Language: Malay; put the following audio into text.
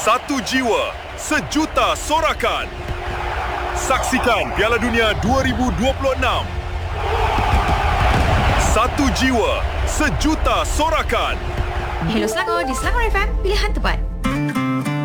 Satu jiwa, sejuta sorakan. Saksikan Piala Dunia 2026. Satu jiwa, sejuta sorakan. Hello Selangor, di Selangor FM, pilihan tepat.